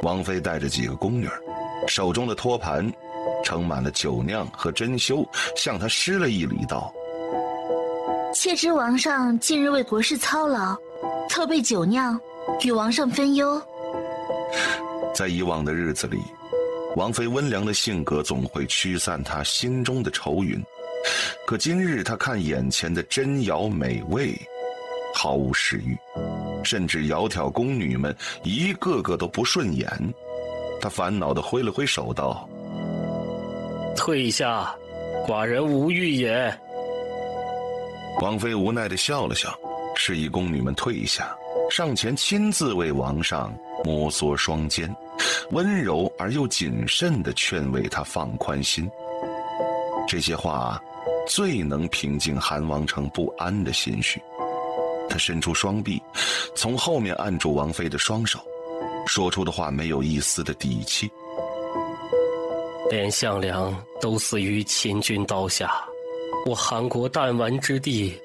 王妃带着几个宫女，手中的托盘盛满了酒酿和珍馐，向他施了一礼道： 妾知王上近日为国事操劳，特备酒酿与王上分忧。 在以往的日子里，王妃温良的性格总会驱散她心中的愁云，可今日她看眼前的珍肴美味，毫无食欲，甚至窈窕宫女们一个个都不顺眼。她烦恼地挥了挥手道： 退下，寡人无欲也。 王妃无奈地笑了笑，示意宫女们退下，上前亲自为王上摩挲双肩，温柔而又谨慎地劝慰他放宽心。这些话最能平静韩王成不安的心绪。他伸出双臂，从后面按住王妃的双手，说出的话没有一丝的底气。 连项梁都死于秦军刀下，我韩国弹丸之地。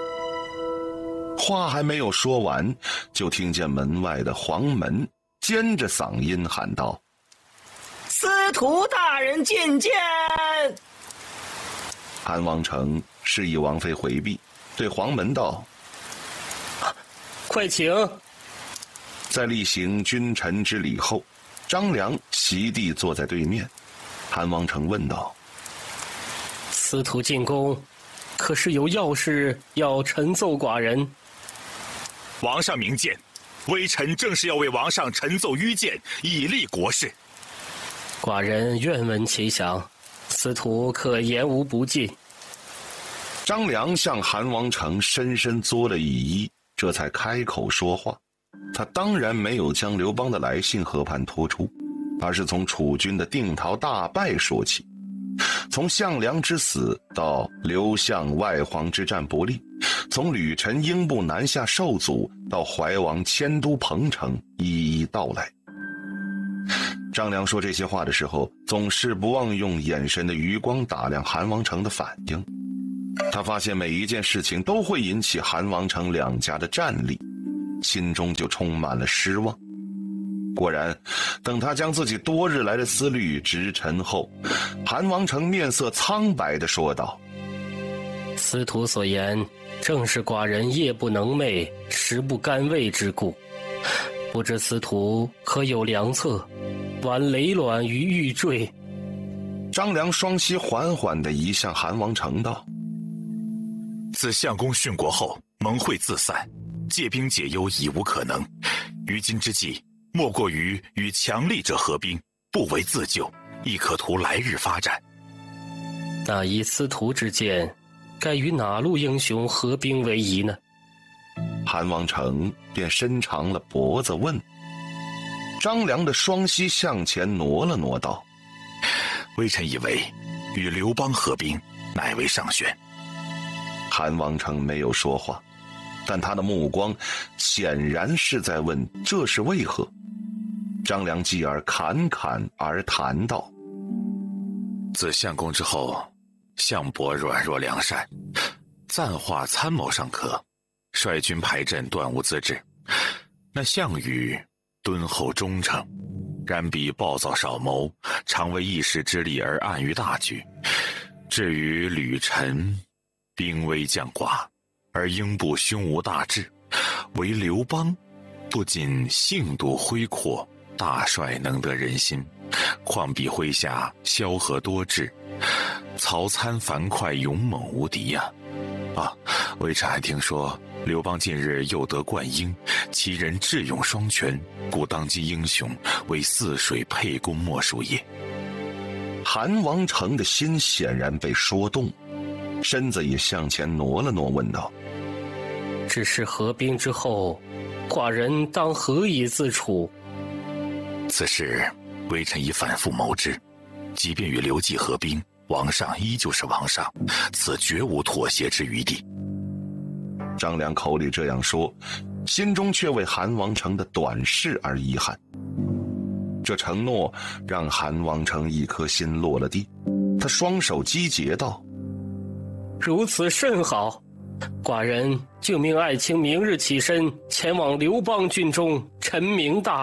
话还没有说完，就听见门外的黄门尖着嗓音喊道： 司徒大人觐见。 韩王成示意王妃回避，对黄门道： 快请。 在例行君臣之礼后，张良席地坐在对面。韩王成问道： 司徒进宫，可是有要事要陈奏寡人？ 王上明鉴，微臣正是要为王上陈奏愚谏，以立国事。 寡人愿闻其详，司徒可言无不尽。 张良向韩王成深深作了一揖，这才开口说话。他当然没有将刘邦的来信和盘托出，而是从楚军的定陶大败说起，从项梁之死到刘项外黄之战不利，从吕臣英布南下受阻到怀王迁都彭城，一一道来。张良说这些话的时候，总是不忘用眼神的余光打量韩王成的反应。他发现每一件事情都会引起韩王成两家的战力，心中就充满了失望。果然，等他将自己多日来的思虑直陈后，韩王成面色苍白地说道： 司徒所言，正是寡人夜不能寐，食不甘味之故。不知司徒可有良策，挽累卵于玉坠？ 张良双膝缓缓地移向韩王成道： 自相公殉国后，盟会自散，借兵解忧已无可能。于今之计，莫过于与强力者合兵，不为自救，亦可图来日发展。 那依司徒之见，该与哪路英雄合兵为宜呢？ 韩王成便伸长了脖子问。张良的双膝向前挪了挪道： 微臣以为与刘邦合兵乃为上选。 韩王成没有说话，但他的目光显然是在问这是为何。张良继而侃侃而谈道： 自相公之后，项伯软弱良善，暂化参谋尚可，率军排阵断无资质。那项羽敦厚忠诚，然彼暴躁少谋，常为一时之利而暗于大局。至于吕臣，兵微将寡，而英布胸无大志，唯刘邦不仅性度恢阔，大帅能得人心，况比麾下萧何多智，曹参樊哙勇猛无敌呀！微臣还听说刘邦近日又得冠英，其人智勇双全，故当今英雄，为泗水沛公莫属也。 韩王成的心显然被说动，身子也向前挪了挪，问道： 只是合兵之后，寡人当何以自处？ 此事微臣已反复谋之，即便与刘季合兵，王上依旧是王上，此绝无妥协之余地。 张良口里这样说，心中却为韩王成的短视而遗憾。这承诺让韩王成一颗心落了地，他双手击节道： 如此甚好，寡人就命爱卿明日起身前往刘邦军中陈明大